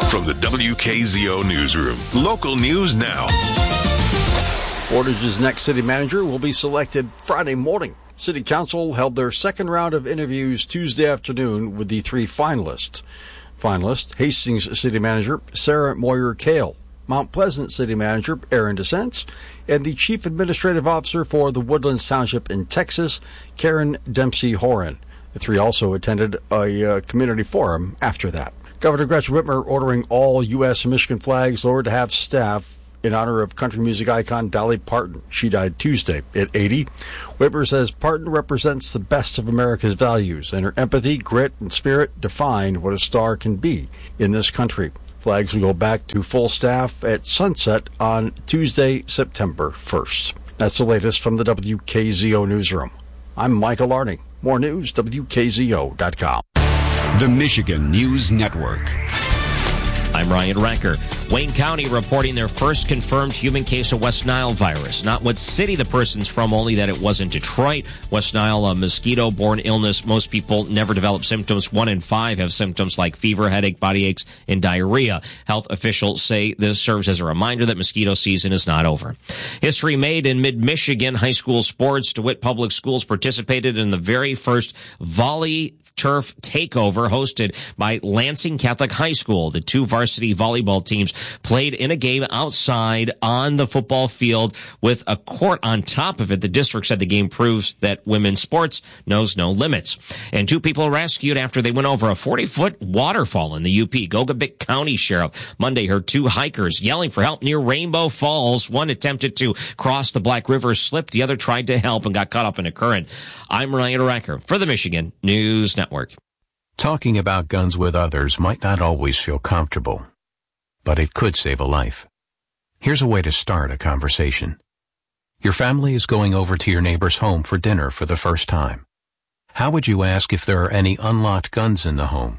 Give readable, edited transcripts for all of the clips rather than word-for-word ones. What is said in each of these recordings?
From the WKZO Newsroom, local news now. Portage's next city manager will be selected Friday morning. City Council held their second round of interviews Tuesday afternoon with the three finalists. Hastings City Manager Sarah Moyer-Kale, Mount Pleasant City Manager Aaron DeSense, and the Chief Administrative Officer for the Woodlands Township in Texas, Karen Dempsey-Horan. The three also attended a community forum after that. Governor Gretchen Whitmer ordering all U.S. and Michigan flags lowered to half staff in honor of country music icon Dolly Parton. She died Tuesday at 80. Whitmer says Parton represents the best of America's values, and her empathy, grit, and spirit defined what a star can be in this country. Flags will go back to full staff at sunset on Tuesday, September 1st. That's the latest from the WKZO Newsroom. I'm Michael Arning. More news, WKZO.com. The Michigan News Network. I'm Ryan Ranker. Wayne County reporting their first confirmed human case of West Nile virus. Not what city the person's from, only that it was in Detroit. West Nile, a mosquito-borne illness. Most people never develop symptoms. 1 in 5 have symptoms like fever, headache, body aches, and diarrhea. Health officials say this serves as a reminder that mosquito season is not over. History made in mid-Michigan high school sports. DeWitt Public Schools participated in the very first volley turf takeover hosted by Lansing Catholic High School. The two varsity volleyball teams played in a game outside on the football field with a court on top of it. The district said the game proves that women's sports knows no limits. And 2 people rescued after they went over a 40-foot waterfall in the UP. Gogabic County Sheriff Monday heard 2 hikers yelling for help near Rainbow Falls. One attempted to cross the Black River, slipped. The other tried to help and got caught up in a current. I'm Ryan Ranker for the Michigan News Network. Talking about guns with others might not always feel comfortable, but it could save a life. Here's a way to start a conversation. Your family is going over to your neighbor's home for dinner for the first time. How would you ask if there are any unlocked guns in the home?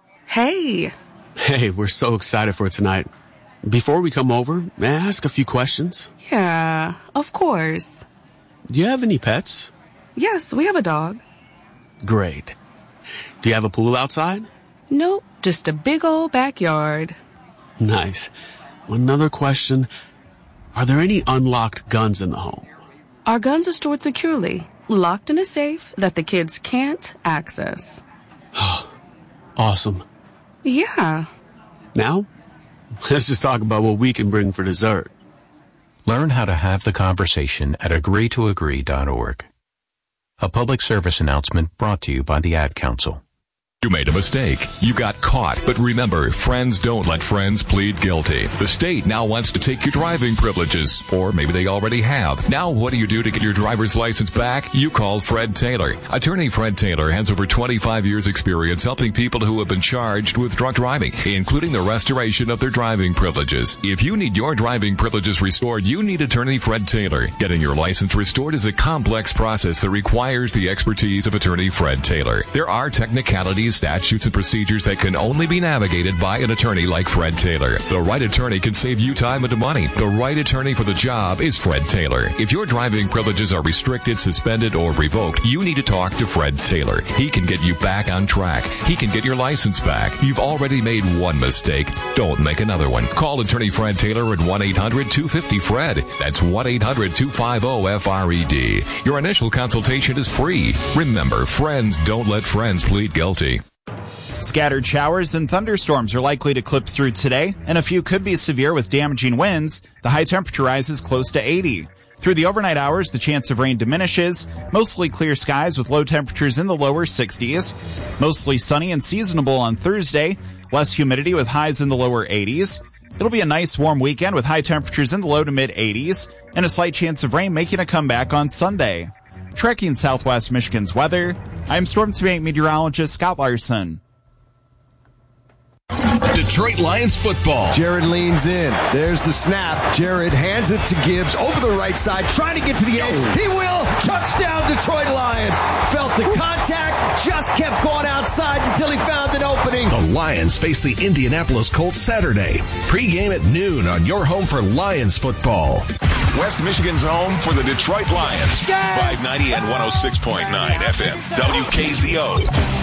Hey, we're so excited for tonight. Before we come over, may I ask a few questions? Yeah, of course. Do you have any pets? Yes, we have a dog. Great. Do you have a pool outside? Nope, just a big old backyard. Nice. Another question. Are there any unlocked guns in the home? Our guns are stored securely, locked in a safe that the kids can't access. Awesome. Yeah. Now, let's just talk about what we can bring for dessert. Learn how to have the conversation at agreetoagree.org. A public service announcement brought to you by the Ad Council. You made a mistake. You got caught. But remember, friends don't let friends plead guilty. The state now wants to take your driving privileges. Or maybe they already have. Now what do you do to get your driver's license back? You call Fred Taylor. Attorney Fred Taylor has over 25 years experience helping people who have been charged with drunk driving, including the restoration of their driving privileges. If you need your driving privileges restored, you need Attorney Fred Taylor. Getting your license restored is a complex process that requires the expertise of Attorney Fred Taylor. There are technicalities, statutes, and procedures that can only be navigated by an attorney like Fred Taylor. The right attorney can save you time and money. The right attorney for the job is Fred Taylor. If your driving privileges are restricted, suspended, or revoked, you need to talk to Fred Taylor. He can get you back on track. He can get your license back. You've already made one mistake. Don't make another one. Call Attorney Fred Taylor at 1-800-250-FRED. That's 1-800-250-FRED. Your initial consultation is free. Remember, friends don't let friends plead guilty. Scattered showers and thunderstorms are likely to clip through today, and a few could be severe with damaging winds. The high temperature rises close to 80. Through the overnight hours, the chance of rain diminishes. Mostly clear skies with low temperatures in the lower 60s. Mostly sunny and seasonable on Thursday. Less humidity with highs in the lower 80s. It'll be a nice warm weekend with high temperatures in the low to mid 80s, and a slight chance of rain making a comeback on Sunday. Tracking Southwest Michigan's weather, I'm Storm Team 8 meteorologist Scott Larson. Detroit Lions football. Jared leans in. There's the snap. Jared hands it to Gibbs over the right side, trying to get to the edge. He will. Touchdown, Detroit Lions. Felt the contact, just kept going outside until he found an opening. The Lions face the Indianapolis Colts Saturday. Pre-game at noon on your home for Lions football. West Michigan's home for the Detroit Lions. 590 and 106.9 FM. WKZO.